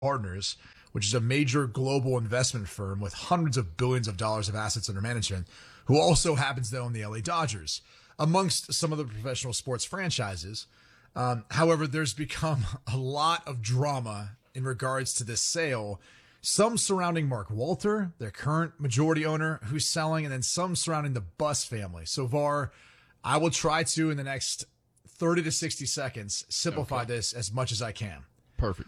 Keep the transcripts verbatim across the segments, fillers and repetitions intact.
Partners, which is a major global investment firm with hundreds of billions of dollars of assets under management, who also happens to own the L A Dodgers, amongst some of the professional sports franchises. Um, however, there's become a lot of drama in regards to this sale, some surrounding Mark Walter, their current majority owner, who's selling, and then some surrounding the Buss family. So, Var, I will try to, in the next thirty to sixty seconds, simplify okay. this as much as I can. Perfect.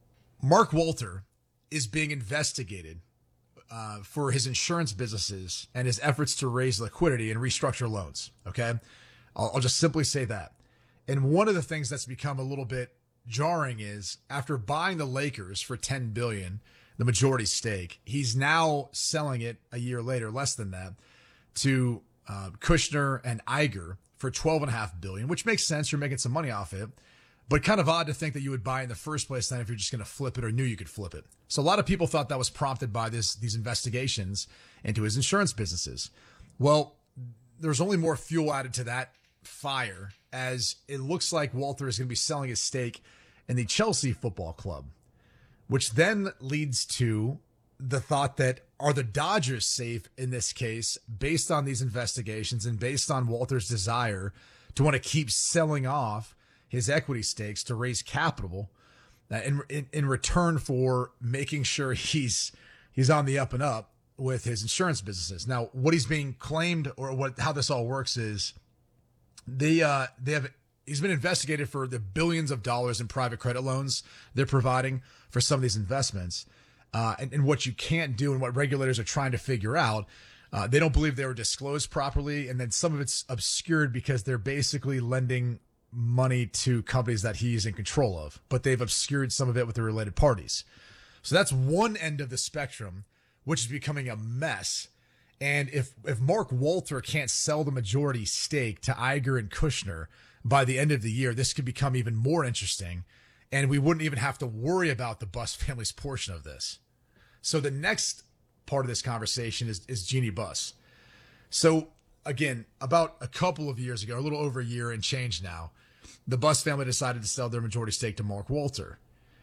Mark Walter is being investigated uh, for his insurance businesses and his efforts to raise liquidity and restructure loans. Okay. I'll, I'll just simply say that. And one of the things that's become a little bit jarring is after buying the Lakers for ten billion dollars, the majority stake, he's now selling it a year later, less than that, to uh, Kushner and Iger for twelve and a half billion dollars, which makes sense. You're making some money off it. But kind of odd to think that you would buy in the first place then if you're just going to flip it or knew you could flip it. So a lot of people thought that was prompted by this these investigations into his insurance businesses. Well, there's only more fuel added to that fire, as it looks like Walter is going to be selling his stake in the Chelsea Football Club, which then leads to the thought that are the Dodgers safe in this case based on these investigations and based on Walter's desire to want to keep selling off his equity stakes to raise capital uh, in, in in return for making sure he's he's on the up and up with his insurance businesses. Now, what he's being claimed, or what how this all works is they uh they have he's been investigated for the billions of dollars in private credit loans they're providing for some of these investments, uh, and, and what you can't do and what regulators are trying to figure out. Uh, they don't believe they were disclosed properly, and then some of it's obscured because they're basically lending money to companies that he's in control of, but they've obscured some of it with the related parties. So that's one end of the spectrum, which is becoming a mess. And if, if Mark Walter can't sell the majority stake to Iger and Kushner by the end of the year, this could become even more interesting. And we wouldn't even have to worry about the Buss family's portion of this. So the next part of this conversation is, is Jeanie Buss. So again, about a couple of years ago, a little over a year and change now, the Buss family decided to sell their majority stake to Mark Walter.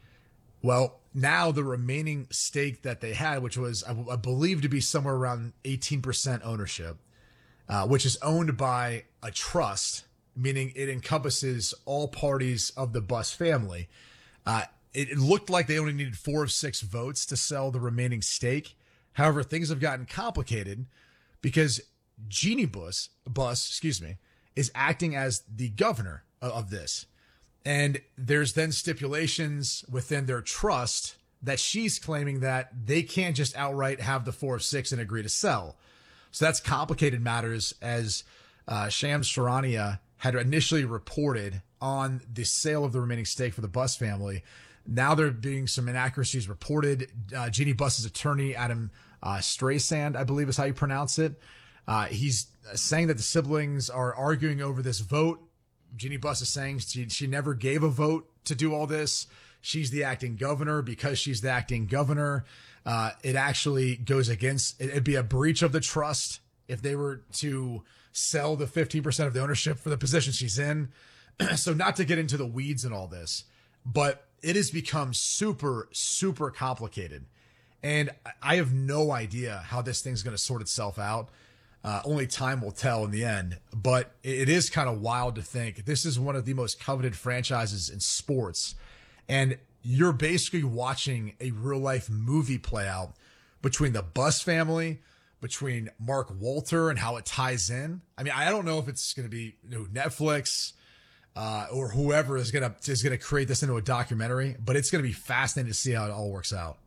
Well, now the remaining stake that they had, which was, I, I believe to be somewhere around eighteen percent ownership, uh, which is owned by a trust, meaning it encompasses all parties of the Buss family. Uh, it, it looked like they only needed four of six votes to sell the remaining stake. However, things have gotten complicated because Jeanie Buss, Buss, excuse me, is acting as the governor of, of this. And there's then stipulations within their trust that she's claiming that they can't just outright have the four of six and agree to sell. So that's complicated matters, as uh, Shams Charania had initially reported on the sale of the remaining stake for the Buss family. Now there being some inaccuracies reported. Uh, Jeanie Buss's attorney, Adam uh, Streisand, I believe is how you pronounce it, Uh, he's saying that the siblings are arguing over this vote. Jeanie Buss is saying she, she never gave a vote to do all this. She's the acting governor. Because she's the acting governor, uh, it actually goes against, it'd be a breach of the trust if they were to sell the fifteen percent of the ownership for the position she's in. So not to get into the weeds and all this, but it has become super, super complicated. And I have no idea how this thing's going to sort itself out. Uh, only time will tell in the end, but it is kind of wild to think this is one of the most coveted franchises in sports, and you're basically watching a real life movie play out between the Buss family, between Mark Walter and how it ties in. I mean, I don't know if it's going to be, you know, Netflix uh, or whoever is going to is going to create this into a documentary, but it's going to be fascinating to see how it all works out.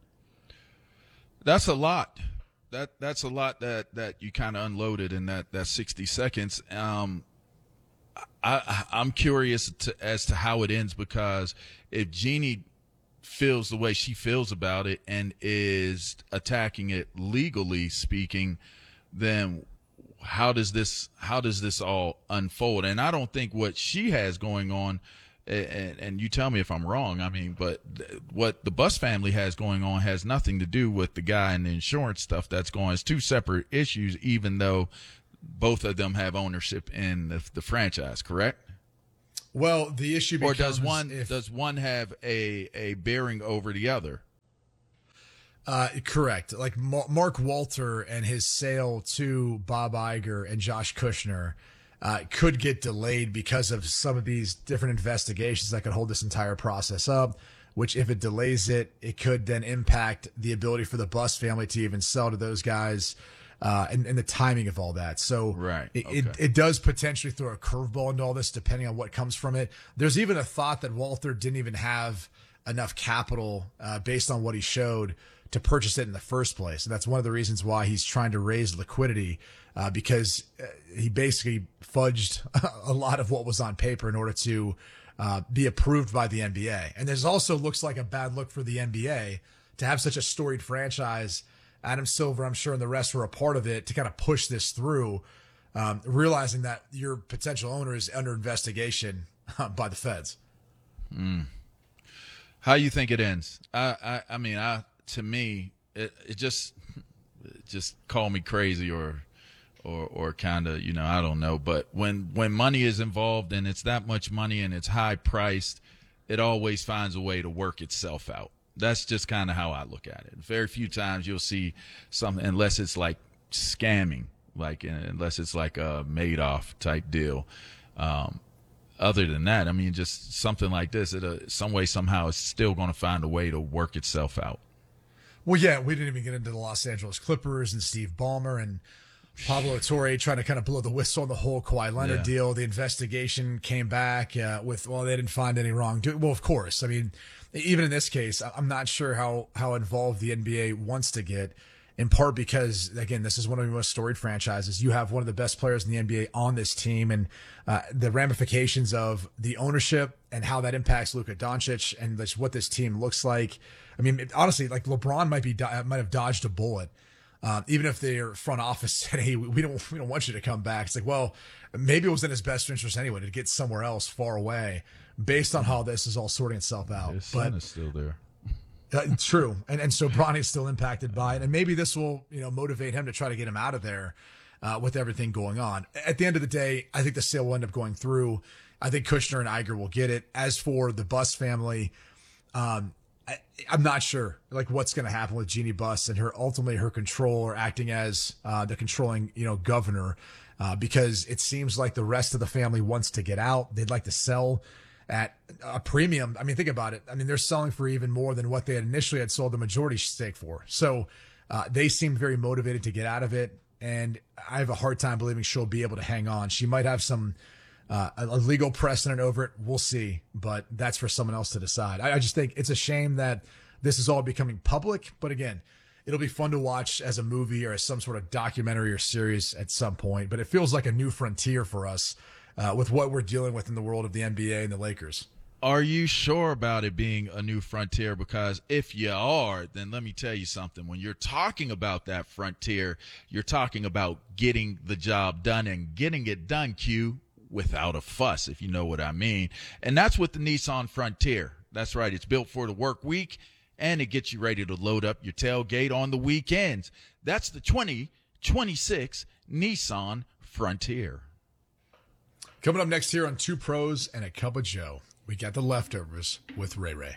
That's a lot. That that's a lot that, that you kind of unloaded in that, that sixty seconds. Um, I I'm curious to, as to how it ends, because if Jeanie feels the way she feels about it and is attacking it legally speaking, then how does this how does this all unfold? And I don't think what she has going on, and, and you tell me if I'm wrong, I mean, but what the Buss family has going on has nothing to do with the guy and the insurance stuff that's going on. It's two separate issues, even though both of them have ownership in the, the franchise, correct? Well, the issue becomes, or does one if, does one have a, a bearing over the other? Uh, correct. Like Ma- Mark Walter and his sale to Bob Iger and Josh Kushner uh, could get delayed because of some of these different investigations that could hold this entire process up, which if it delays it, it could then impact the ability for the Buss family to even sell to those guys uh, and, and the timing of all that. So right. it, okay. it, it does potentially throw a curveball into all this depending on what comes from it. There's even a thought that Walter didn't even have enough capital uh, based on what he showed to purchase it in the first place. And that's one of the reasons why he's trying to raise liquidity uh, because uh, he basically fudged a lot of what was on paper in order to uh, be approved by the N B A. And there's also looks like a bad look for the N B A to have such a storied franchise. Adam Silver, I'm sure, and the rest were a part of it to kind of push this through, um, realizing that your potential owner is under investigation uh, by the feds. Mm. How you think it ends? I, I, I mean, I, to me, it, it just, it just call me crazy or, or, or kind of, you know, I don't know. But when, when money is involved and it's that much money and it's high priced, it always finds a way to work itself out. That's just kind of how I look at it. Very few times you'll see something, unless it's like scamming, like unless it's like a Madoff type deal. Um, Other than that, I mean, just something like this, it, uh, some way, somehow, it's still going to find a way to work itself out. Well, yeah, we didn't even get into the Los Angeles Clippers and Steve Ballmer and Pablo Torre trying to kind of blow the whistle on the whole Kawhi Leonard Yeah. deal. The investigation came back uh, with, well, they didn't find any wrongdoing. Well, of course. I mean, even in this case, I'm not sure how, how involved the N B A wants to get, in part because, again, this is one of the most storied franchises. You have one of the best players in the N B A on this team, and uh, the ramifications of the ownership and how that impacts Luka Doncic and just what this team looks like. I mean, it, honestly, like LeBron might be might have dodged a bullet, uh, even if their front office said, "Hey, we don't we don't want you to come back." It's like, well, maybe it was in his best interest anyway to get somewhere else far away, based on how this is all sorting itself out. His but son is still there. Uh, true. And and so Bronny's still impacted by it. And maybe this will, you know, motivate him to try to get him out of there uh, with everything going on. At the end of the day, I think the sale will end up going through. I think Kushner and Iger will get it. As for the Buss family, um, I, I'm not sure like what's going to happen with Jeannie Buss and her ultimately her control or acting as uh, the controlling, you know, governor, uh, because it seems like the rest of the family wants to get out. They'd like to sell at a premium. I mean, think about it. I mean, they're selling for even more than what they had initially had sold the majority stake for. So uh, they seem very motivated to get out of it. And I have a hard time believing she'll be able to hang on. She might have some uh, a legal precedent over it. We'll see. But that's for someone else to decide. I, I just think it's a shame that this is all becoming public. But again, it'll be fun to watch as a movie or as some sort of documentary or series at some point. But it feels like a new frontier for us. Uh, with what we're dealing with in the world of the N B A and the Lakers. Are you sure about it being a new frontier? Because if you are, then let me tell you something. When you're talking about that frontier, you're talking about getting the job done and getting it done, Q, without a fuss, if you know what I mean. And that's what the Nissan Frontier. That's right. It's built for the work week, and it gets you ready to load up your tailgate on the weekends. That's the twenty twenty-six Nissan Frontier. Coming up next here on Two Pros and a Cup of Joe, we got the leftovers with Ray Ray.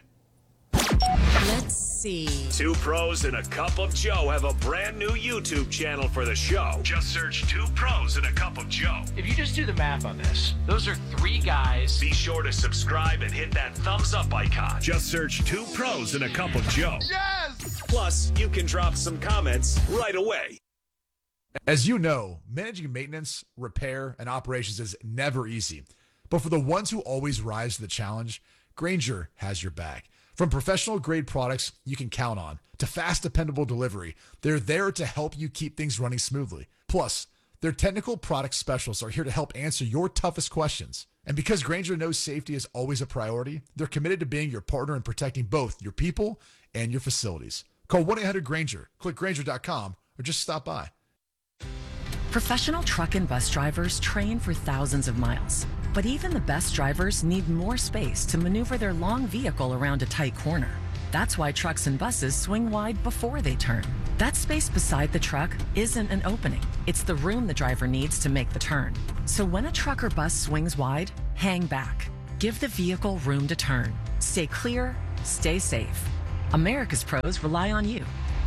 Let's see. Two Pros and a Cup of Joe have a brand new YouTube channel for the show. Just search Two Pros and a Cup of Joe. If you just do the math on this, those are three guys. Be sure to subscribe and hit that thumbs up icon. Just search Two Pros and a Cup of Joe. Yes! Plus, you can drop some comments right away. As you know, managing maintenance, repair, and operations is never easy. But for the ones who always rise to the challenge, Grainger has your back. From professional-grade products you can count on to fast, dependable delivery, they're there to help you keep things running smoothly. Plus, their technical product specialists are here to help answer your toughest questions. And because Grainger knows safety is always a priority, they're committed to being your partner in protecting both your people and your facilities. Call one eight hundred Grainger, click Grainger dot com, or just stop by. Professional truck and bus drivers train for thousands of miles, but even the best drivers need more space to maneuver their long vehicle around a tight corner. That's why trucks and buses swing wide before they turn. That space beside the truck isn't an opening. It's the room the driver needs to make the turn. So when a truck or bus swings wide, hang back. Give the vehicle room to turn. Stay clear, stay safe. America's pros rely on you.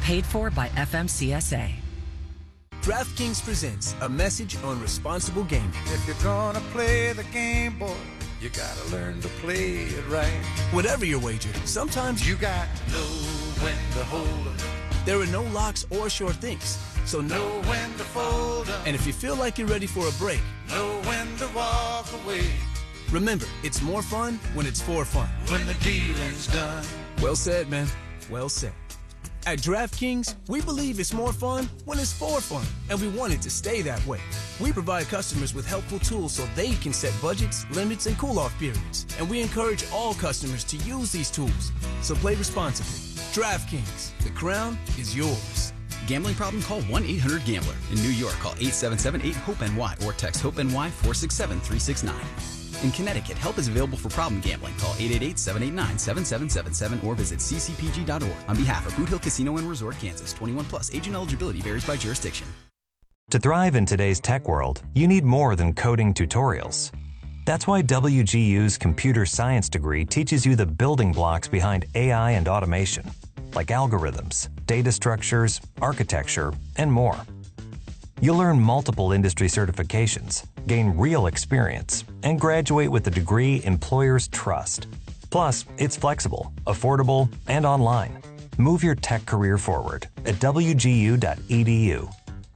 Paid for by F M C S A. DraftKings presents a message on responsible gaming. If you're gonna play the game, boy, you gotta learn to play it right. Whatever your wager, sometimes you got to know when to hold 'em. There are no locks or sure things, so know when to fold 'em. And if you feel like you're ready for a break, know when to walk away. Remember, it's more fun when it's for fun. When the dealing's done. Well said, man. Well said. At DraftKings, we believe it's more fun when it's for fun, and we want it to stay that way. We provide customers with helpful tools so they can set budgets, limits, and cool-off periods. And we encourage all customers to use these tools. So play responsibly. DraftKings, the crown is yours. Gambling problem? Call one eight hundred gambler. In New York, call eight seven seven eight hope N Y or text HOPE-NY four six seven three six nine. In Connecticut, help is available for problem gambling. Call eight eight eight, seven eight nine, seven seven seven seven or visit c c p g dot org. On behalf of Boot Hill Casino and Resort, Kansas, twenty-one plus. Age and eligibility varies by jurisdiction. To thrive in today's tech world, you need more than coding tutorials. That's why W G U's computer science degree teaches you the building blocks behind A I and automation, like algorithms, data structures, architecture, and more. You'll earn multiple industry certifications, gain real experience, and graduate with a degree employers trust. Plus, it's flexible, affordable, and online. Move your tech career forward at w g u dot e d u.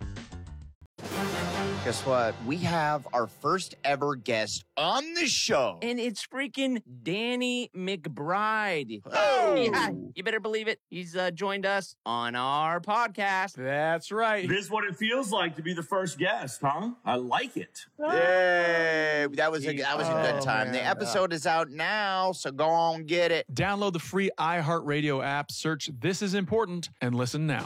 Guess what? We have our first ever guest on the show. And it's freaking Danny McBride. Oh! Yeah, you better believe it. He's uh, joined us on our podcast. That's right. This is what it feels like to be the first guest, huh? I like it. Yay! That was a, that was a good Oh, time. man, the episode is out now, so go on get it. Download the free iHeartRadio app, search This Is Important, and listen now.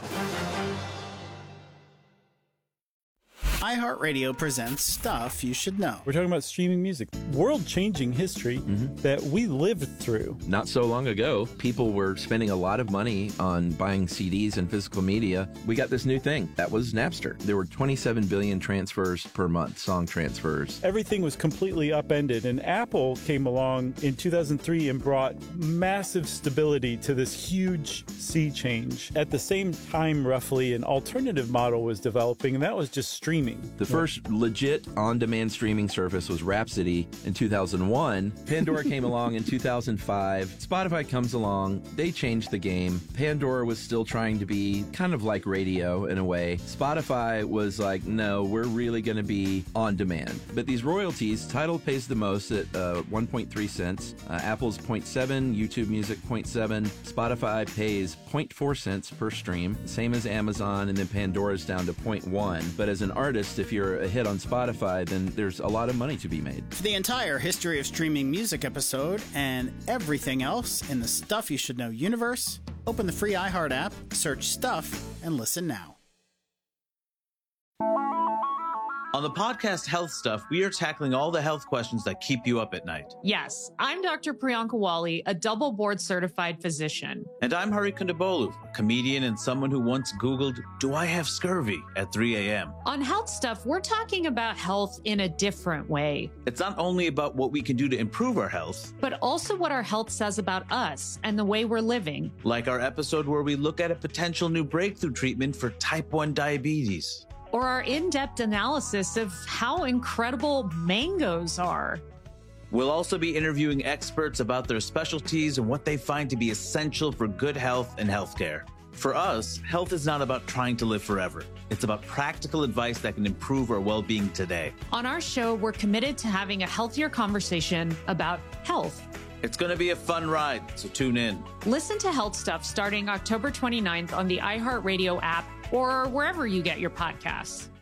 iHeartRadio presents Stuff You Should Know. We're talking about streaming music, world-changing history mm-hmm. that we lived through. Not so long ago, people were spending a lot of money on buying C Ds and physical media. We got this new thing. That was Napster. There were twenty-seven billion transfers per month, song transfers. Everything was completely upended, and Apple came along in two thousand three and brought massive stability to this huge sea change. At the same time, roughly, an alternative model was developing, and that was just streaming. The first legit on-demand streaming service was Rhapsody in two thousand one. Pandora came along in two thousand five. Spotify comes along. They changed the game. Pandora was still trying to be kind of like radio in a way. Spotify was like, no, we're really going to be on demand. But these royalties, Tidal pays the most at uh, one point three cents. Uh, Apple's zero point seven, YouTube Music zero point seven. Spotify pays zero point four cents per stream, same as Amazon, and then Pandora's down to zero point one. But as an artist, if you're a hit on Spotify, then there's a lot of money to be made. For the entire history of streaming music episode and everything else in the Stuff You Should Know universe, open the free iHeart app, search Stuff, and listen now. On the podcast Health Stuff, we are tackling all the health questions that keep you up at night. Yes, I'm Doctor Priyanka Wali, a double board certified physician. And I'm Hari Kondabolu, a comedian and someone who once Googled, do I have scurvy at three a.m. On Health Stuff, we're talking about health in a different way. It's not only about what we can do to improve our health, but also what our health says about us and the way we're living. Like our episode where we look at a potential new breakthrough treatment for type one diabetes. Or our in-depth analysis of how incredible mangoes are. We'll also be interviewing experts about their specialties and what they find to be essential for good health and healthcare. For us, health is not about trying to live forever. It's about practical advice that can improve our well-being today. On our show, we're committed to having a healthier conversation about health. It's going to be a fun ride, so tune in. Listen to Health Stuff starting October twenty-ninth on the iHeartRadio app or wherever you get your podcasts.